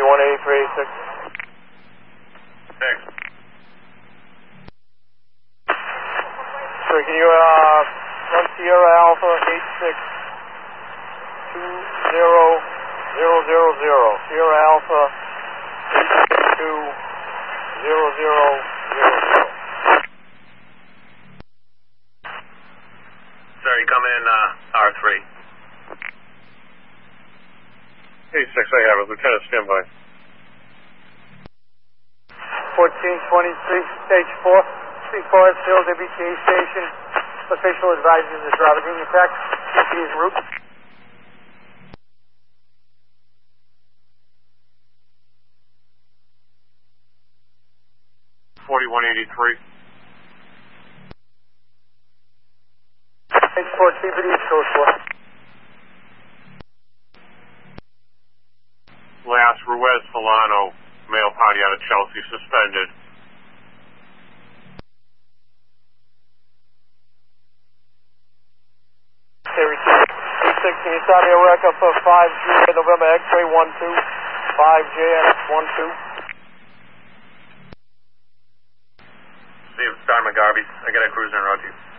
418386. Thanks. Sir, can you run Sierra Alpha 8620000. Sierra Alpha 8620000. Sir, you coming in R3. 86, I have it. Lieutenant, standby. 1423, stage 4, Street Forest Hill, WTA station. Official advises the driver being attacked. CP is route. 4183. Stage 4, TBD, code 4. Last, Ruiz Solano, male party out of Chelsea, suspended. Series 86, can you start me a record for 5G, November X-ray 12, 5JX 12. See you, Star McGarvey. I got a cruiser in Roger.